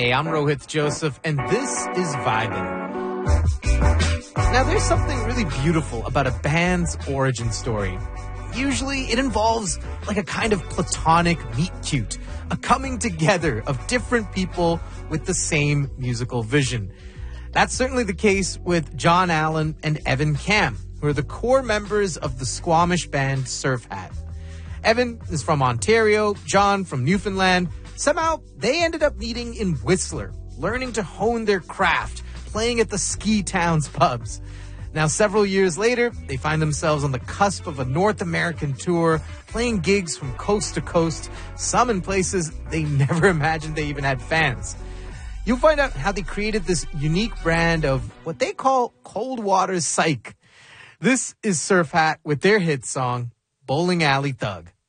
Hey, I'm Rohit Joseph, and this is Vibin'. Now, there's something really beautiful about a band's origin story. Usually, it involves like a kind of platonic meet-cute, a coming together of different people with the same musical vision. That's certainly the case with John Allen and Evan Cam, who are the core members of the Squamish band Surf Hat. Evan is from Ontario, John from Newfoundland. Somehow, they ended up meeting in Whistler, learning to hone their craft, playing at the ski town's pubs. Now, several years later, they find themselves on the cusp of a North American tour, playing gigs from coast to coast, some in places they never imagined they even had fans. You'll find out how they created this unique brand of what they call cold water psych. This is Surf Hat with their hit song, Bowling Alley Thug.